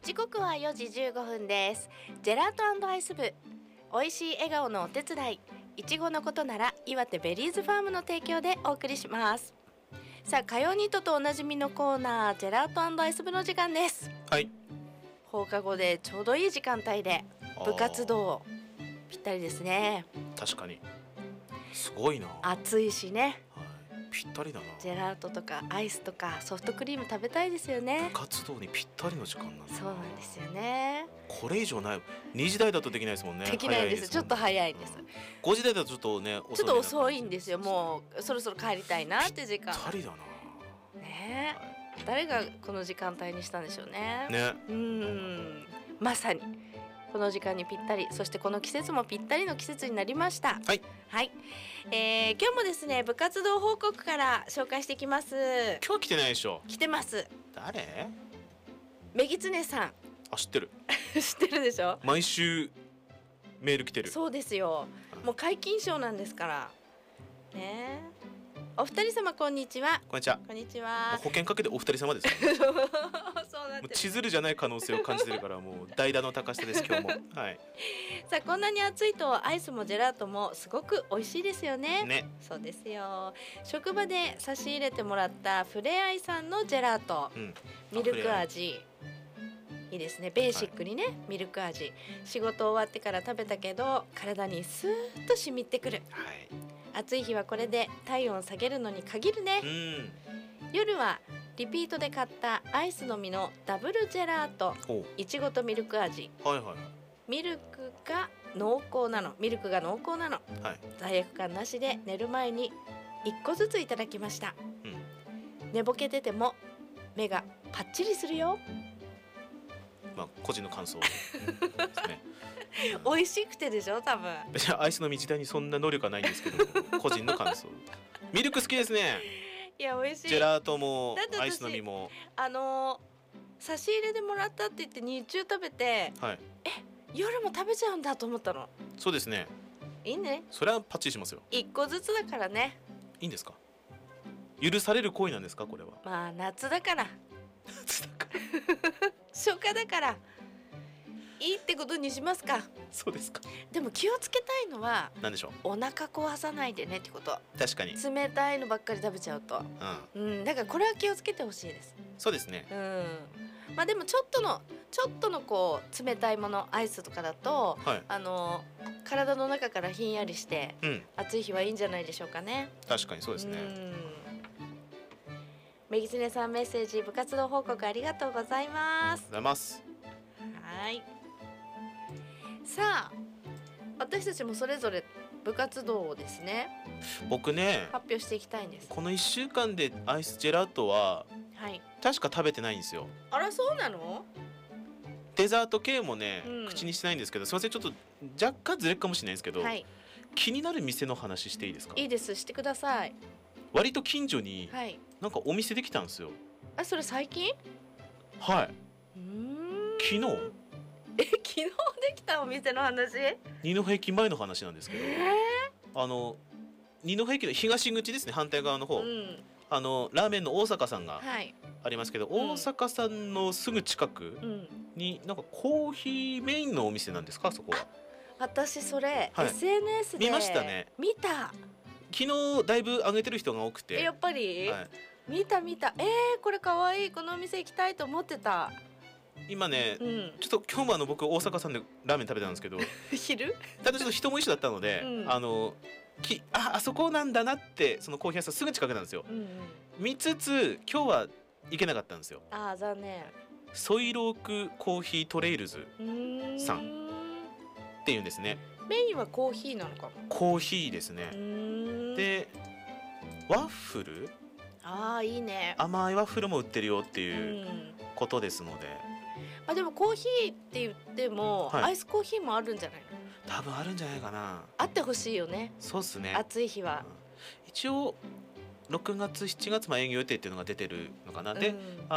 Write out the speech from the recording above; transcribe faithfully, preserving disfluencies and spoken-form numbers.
時刻はよじじゅうごふんです。ジェラート&アイス部、美味しい笑顔のお手伝い、いちごのことなら岩手ベリーズファームの提供でお送りします。さあ、火曜ニートとおなじみのコーナー、ジェラート&アイス部の時間です。 はい、 放課後でちょうどいい時間帯で部活動ぴったりですね。 確かにすごいな。 暑いしね、 はい、ぴったりだな。 ジェラートとかアイスとかソフトクリーム食べたいですよね。 部活動にぴったりの時間なんだ。 そうなんですよね。 これ以上ない。にじ台だとできないですもんね。 できないんです。 早いですもんね。 ちょっと早いんです、うん、 ごじ台だとちょっとね、 ちょっと遅いんですよ。もうそろそろ帰りたいなって時間。 ぴったりだなね、 はい、 誰がこの時間帯にしたんでしょうね。 ね、 うん、まさにこの時間にぴったり、そしてこの季節もぴったりの季節になりました。 はい、 はい、えー、今日もですね、部活動報告から紹介していきます。 今日来てないでしょ。 来てます。 誰？ めぎつねさん。 あ、知ってる知ってるでしょ。 毎週メール来てる。 そうですよ、もう解禁賞なんですからね。お二人様こんにちは。 こんにちは。 こんにちは。 保険かけてお二人様ですそうなってる。 もう千鶴じゃない可能性を感じてるからもう代打の高下です今日もはい。 さあ、こんなに暑いとアイスもジェラートもすごく美味しいですよね。 ね。 そうですよ。職場で差し入れてもらったふれあいさんのジェラート、うん、ミルク味いいですね。ベーシックにね、はい、ミルク味。仕事終わってから食べたけど体にスーッと染みてくる、はい、暑い日はこれで体温下げるのに限るね。うん、夜はリピートで買ったアイスの実のダブルジェラート、いちごとミルク味、はいはい、ミルクが濃厚なのミルクが濃厚なの、はい、罪悪感なしで寝る前にいっこずついただきました。うん、寝ぼけてても目がパッチリするよ。 まあ、個人の感想ですね美味しくてでしょ、多分。 アイスの実自体にそんな能力はないんですけど個人の感想。ミルク好きですね。 いや、美味しい。 ジェラートもアイスの実もあのー、差し入れでもらったって言って日中食べて、はい、え、夜も食べちゃうんだと思ったの。 そうですね。 いいね。 それはパッチリしますよ。 いっこずつだからね。 いいんですか。許される行為なんですか、これは。 まあ夏だから夏だから初夏だからいいってことにしますか。 そうですか。 でも気をつけたいのは何でしょう。 お腹壊さないでねってこと。 確かに冷たいのばっかり食べちゃうと、うん、うん、だからこれは気をつけてほしいです。 そうですね。 うん、まあでもちょっとのちょっとのこう冷たいもの、アイスとかだと、はい、あの体の中からひんやりして、うん、暑い日はいいんじゃないでしょうかね。 確かにそうですね。うん、 めぎつねさん、メッセージ、部活動報告ありがとうございます。 ありがとうございます。 はい、さあ私たちもそれぞれ部活動をですね、 僕ね発表していきたいんです。 このいっしゅうかんでアイスジェラートは、はい、確か食べてないんですよ。 あら、そうなの。 デザート系もね、うん、口にしてないんですけど、すいません、ちょっと若干ずれっかもしれないんですけど、はい、気になる店の話していいですか。 いいです、してください。 割と近所に、はい、なんかお店できたんですよ。 あ、それ最近。 はい。うーん、昨日え、昨日できたお店の話。 二戸駅前の話なんですけど、えー、あの二戸駅の東口ですね、反対側の方、うん、あのラーメンの大阪さんがありますけど、はい、大阪さんのすぐ近くに、うん、なんかコーヒーメインのお店なんですか、そこは。 私それ、はい、エスエヌエス で見ましたね。 見た。 昨日だいぶ上げてる人が多くて。 やっぱり、はい、見た見た。えー、これかわいい、このお店行きたいと思ってた。 今ね、うん、ちょっと今日もあの僕大阪さんでラーメン食べたんですけど昼ただちょっと人も一緒だったので、うん、あのき あ, あそこなんだなって、そのコーヒー屋さんすぐ近くなんですよ、うんうん、見つつ今日は行けなかったんですよ。 あー、残念。 ソイロークコーヒートレイルズさんっていうんですね。 メインはコーヒーなのかも。 コーヒーですね。でワッフル、 あー、いいね。 甘いワッフルも売ってるよっていうことですので、 あ、でもコーヒーって言っても、はい、アイスコーヒーもあるんじゃないの。 多分あるんじゃないかな。 あってほしいよね。 そうっすね。 暑い日は、 うん、一応ろくがつしちがつも営業予定っていうのが出てるのかな、うん、で